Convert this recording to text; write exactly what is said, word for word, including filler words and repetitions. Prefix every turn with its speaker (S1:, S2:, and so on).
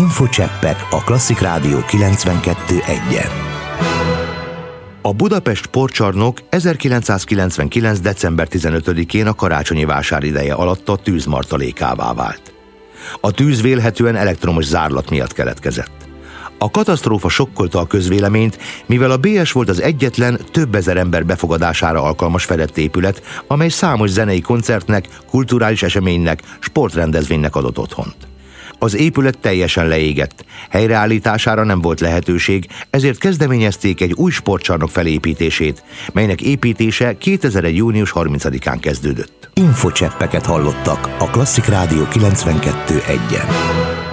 S1: Infocseppek a Klasszik Rádió kilencvenkettő egyen. A Budapest Sportcsarnok ezerkilencszázkilencvenkilenc. december tizenötödikén a karácsonyi vásár ideje alatt a tűzmartalékává vált. A tűz vélhetően elektromos zárlat miatt keletkezett. A katasztrófa sokkolta a közvéleményt, mivel a bé es volt az egyetlen több ezer ember befogadására alkalmas fedett épület, amely számos zenei koncertnek, kulturális eseménynek, sportrendezvénynek adott otthont. Az épület teljesen leégett, helyreállítására nem volt lehetőség, ezért kezdeményezték egy új sportcsarnok felépítését, melynek építése kétezer-egy. június harmincadikán kezdődött. Infocseppeket hallottak a Klasszik Rádió kilencvenkettő egyen.